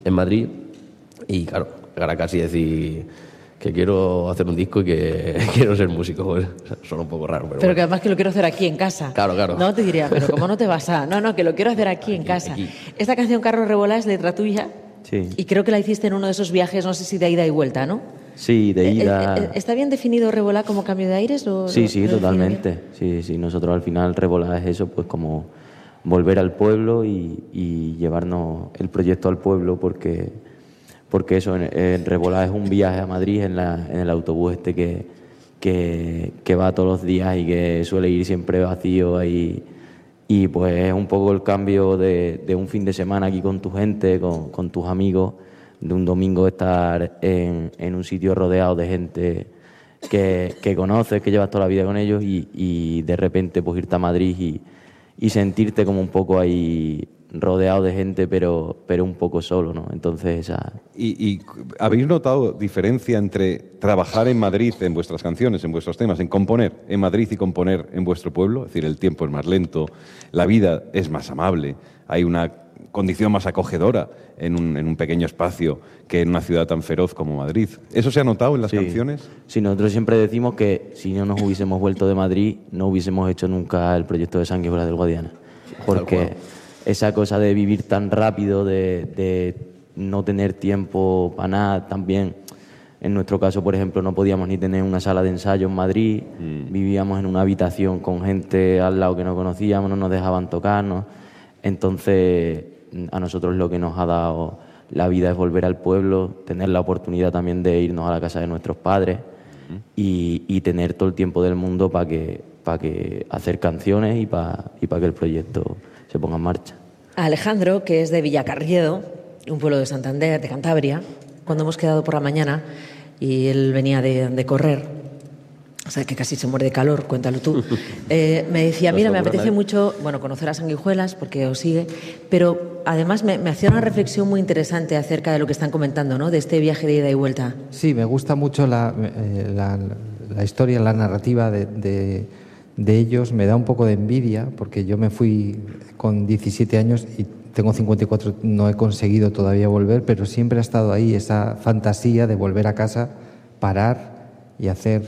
en Madrid y claro, ahora casi decir que quiero hacer un disco y que quiero ser músico, pues suena un poco raro. Pero que bueno. además que lo quiero hacer aquí en casa. Claro. No te diría, pero ¿cómo no te vas a...? No, que lo quiero hacer aquí en casa. Aquí. Esta canción, Carlos Rebolá, es letra tuya. Sí. Y creo que la hiciste en uno de esos viajes, no sé si de ida y vuelta, ¿no? Sí, de ida. ¿Está bien definido Rebolá como cambio de aires? Sí, totalmente. Sí, nosotros al final Rebolá es eso, pues como volver al pueblo y llevarnos el proyecto al pueblo, porque eso, en Rebolá es un viaje a Madrid en el autobús que va todos los días y que suele ir siempre vacío ahí. Y pues es un poco el cambio de un fin de semana aquí con tu gente, con tus amigos, de un domingo estar en un sitio rodeado de gente que conoces, que llevas toda la vida con ellos y de repente pues irte a Madrid y sentirte como un poco ahí rodeado de gente pero un poco solo, ¿no? Entonces ¿Y habéis notado diferencia entre trabajar en Madrid en vuestras canciones, en vuestros temas, en componer en Madrid y componer en vuestro pueblo? Es decir, el tiempo es más lento, la vida es más amable, hay una condición más acogedora en un pequeño espacio que en una ciudad tan feroz como Madrid. ¿Eso se ha notado en las canciones? Sí, nosotros siempre decimos que si no nos hubiésemos vuelto de Madrid no hubiésemos hecho nunca el proyecto de Sanguijuelas del Guadiana, porque esa cosa de vivir tan rápido, de no tener tiempo para nada, también en nuestro caso, por ejemplo, no podíamos ni tener una sala de ensayo en Madrid, vivíamos en una habitación con gente al lado que no conocíamos, no nos dejaban tocarnos. Entonces, a nosotros lo que nos ha dado la vida es volver al pueblo, tener la oportunidad también de irnos a la casa de nuestros padres y tener todo el tiempo del mundo para que hacer canciones y para que el proyecto se ponga en marcha. Alejandro, que es de Villacarriedo, un pueblo de Santander, de Cantabria, cuando hemos quedado por la mañana y él venía de correr, o sea, que casi se muere de calor, cuéntalo tú, me decía, mira, me apetece mucho, conocer a Sanguijuelas porque os sigue, pero además me hacía una reflexión muy interesante acerca de lo que están comentando, ¿no?, de este viaje de ida y vuelta. Sí, me gusta mucho la historia, la narrativa de ellos. Me da un poco de envidia porque yo me fui con 17 años y tengo 54, no he conseguido todavía volver, pero siempre ha estado ahí esa fantasía de volver a casa, parar y hacer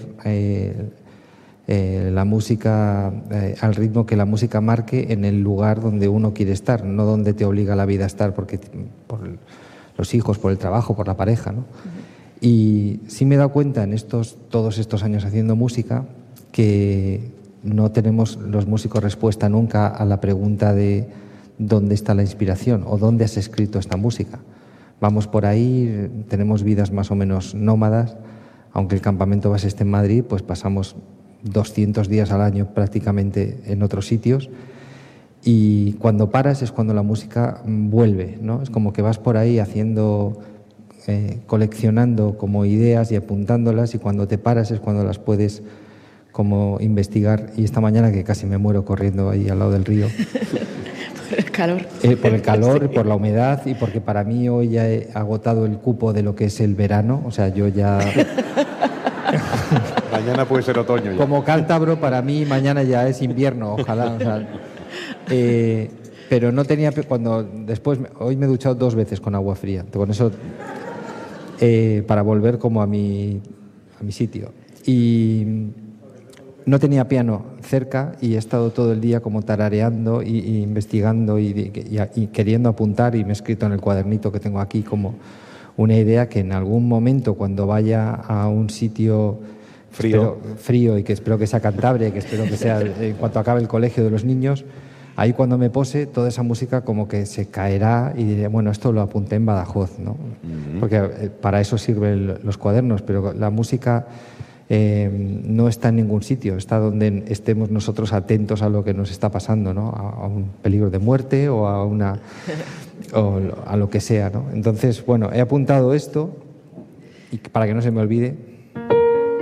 la música al ritmo que la música marque en el lugar donde uno quiere estar, no donde te obliga la vida a estar por los hijos, por el trabajo, por la pareja, ¿no? Y sí me he dado cuenta en todos estos años haciendo música que no tenemos los músicos respuesta nunca a la pregunta de dónde está la inspiración o dónde has escrito esta música. Vamos por ahí, tenemos vidas más o menos nómadas, aunque el campamento base esté en Madrid, pues pasamos 200 días al año prácticamente en otros sitios y cuando paras es cuando la música vuelve, ¿no? Es como que vas por ahí haciendo, coleccionando como ideas y apuntándolas y cuando te paras es cuando las puedes como investigar. Y esta mañana que casi me muero corriendo ahí al lado del río. Por el calor. Por el calor, por la humedad y porque para mí hoy ya he agotado el cupo de lo que es el verano, o sea, yo ya... Mañana puede ser otoño ya. Como cántabro, para mí mañana ya es invierno, ojalá. O sea, pero no tenía... Hoy me he duchado 2 veces con agua fría, con eso... para volver como a mi sitio. Y no tenía piano cerca y he estado todo el día como tarareando y investigando y queriendo apuntar y me he escrito en el cuadernito que tengo aquí como una idea que en algún momento cuando vaya a un sitio frío y que espero que sea Cantabria y que espero que sea en cuanto acabe el colegio de los niños, ahí cuando me pose toda esa música como que se caerá y diré, bueno, esto lo apunté en Badajoz, ¿no? Porque para eso sirven los cuadernos, pero la música no está en ningún sitio, está donde estemos nosotros atentos a lo que nos está pasando, ¿no? A un peligro de muerte o a lo que sea, ¿no? Entonces, bueno, he apuntado esto y para que no se me olvide.